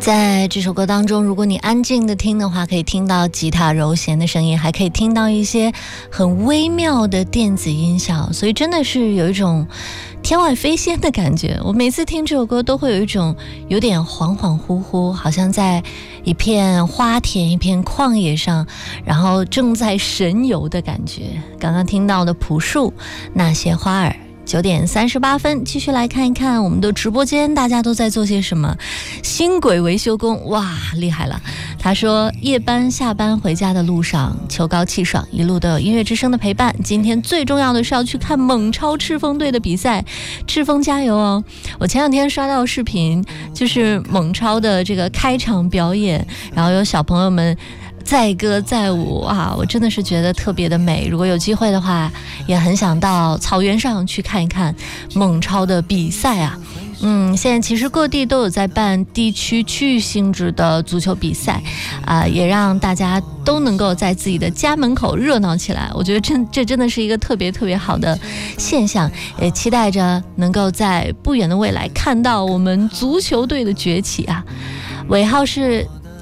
在这首歌当中，如果你安静的听的话，可以听到吉他柔弦的声音，还可以听到一些很微妙的电子音效，所以真的是有一种天外飞仙的感觉。我每次听这首歌都会有一种有点恍恍惚惚，好像在一片花田一片旷野上，然后正在神游的感觉。刚刚听到的朴树那些花儿。9点38分，继续来看一看我们的直播间，大家都在做些什么。新轨维修工，哇，厉害了！他说，夜班下班回家的路上，秋高气爽，一路都有音乐之声的陪伴。今天最重要的是要去看猛超赤峰队的比赛，赤峰加油哦！我前2天刷到视频，就是猛超的这个开场表演，然后有小朋友们载歌载舞啊，我真的是觉得特别的美。如果有机会的话，也很想到草原上去看一看猛超的比赛啊。现在其实各地都有在办地区区域性质的足球比赛啊，也让大家都能够在自己的家门口热闹起来。我觉得这真的是一个特别特别好的现象，也期待着能够在不远的未来看到我们足球队的崛起啊。尾号是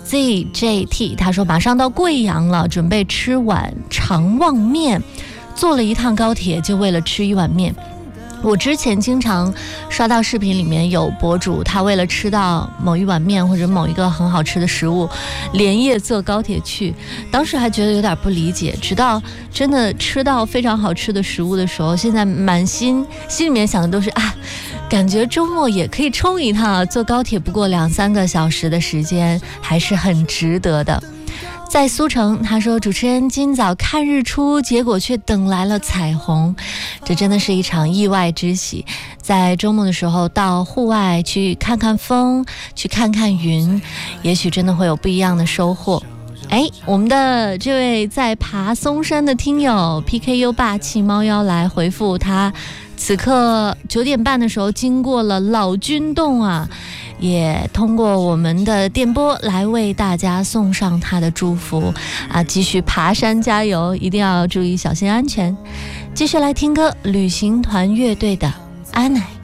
ZJT， 他说马上到贵阳了，准备吃碗肠旺面，坐了一趟高铁就为了吃一碗面。我之前经常刷到视频里面有博主，他为了吃到某一碗面或者某一个很好吃的食物，连夜坐高铁去。当时还觉得有点不理解，直到真的吃到非常好吃的食物的时候，现在满心里面想的都是感觉周末也可以冲一趟，坐高铁不过2-3个小时的时间，还是很值得的。在苏城，他说主持人今早看日出，结果却等来了彩虹，这真的是一场意外之喜。在周末的时候到户外去看看风，去看看云，也许真的会有不一样的收获。我们的这位在爬嵩山的听友 PKU 霸气猫妖来回复他，此刻9点半的时候经过了老君洞啊，也通过我们的电波来为大家送上他的祝福啊！继续爬山加油，一定要注意小心安全。继续来听歌，旅行团乐队的阿奶。